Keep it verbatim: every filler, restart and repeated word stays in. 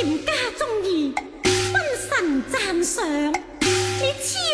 廉價中意，君臣讚賞，你超